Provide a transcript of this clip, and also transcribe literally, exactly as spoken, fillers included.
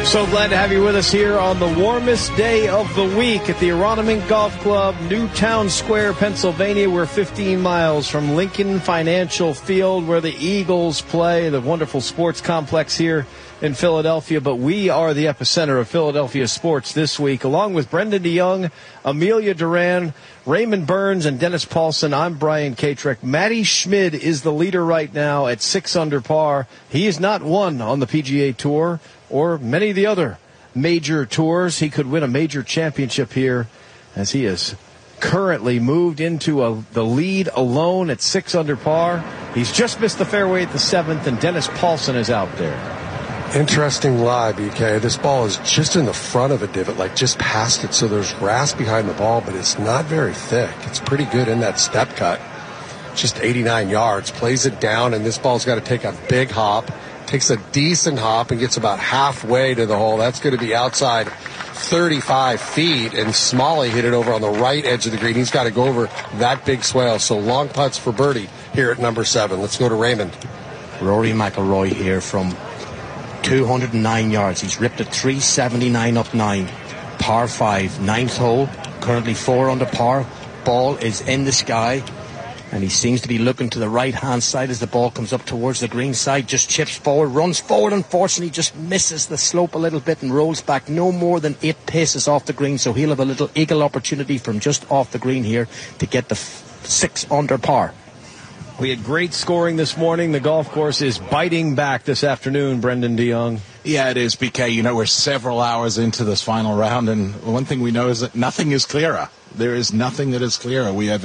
So glad to have you with us here on the warmest day of the week at the Aronimink Golf Club, Newtown Square, Pennsylvania. We're fifteen miles from Lincoln Financial Field, where the Eagles play, the wonderful sports complex here in Philadelphia. But we are the epicenter of Philadelphia sports this week, along with Brendan DeYoung, Amelia Duran, Raymond Burns, and Dennis Paulson. I'm Brian Katrek. Matty Schmid is the leader right now at six under par. He is not won on the P G A Tour or many of the other major tours. He could win a major championship here, as he is currently moved into a, the lead alone at six under par. He's just missed the fairway at the seventh, and Dennis Paulson is out there. Interesting lie, B K. This ball is just in the front of a divot, like just past it, so there's grass behind the ball, but it's not very thick. It's pretty good in that step cut. Just eighty-nine yards. Plays it down, and this ball's got to take a big hop. Takes a decent hop and gets about halfway to the hole. That's going to be outside thirty-five feet, and Smalley hit it over on the right edge of the green. He's got to go over that big swale. So long putts for birdie here at number seven. Let's go to Raymond. Rory McIlroy here from two hundred nine yards. He's ripped it three seventy-nine up nine. Par five, ninth hole. Currently four under par. Ball is in the sky. And he seems to be looking to the right-hand side as the ball comes up towards the green side. Just chips forward, runs forward, unfortunately just misses the slope a little bit and rolls back no more than eight paces off the green. So he'll have a little eagle opportunity from just off the green here to get the f- six under par. We had great scoring this morning. The golf course is biting back this afternoon, Brendan DeYoung. Yeah, it is, B K. You know, we're several hours into this final round, and one thing we know is that nothing is clearer. There is nothing that is clearer. We have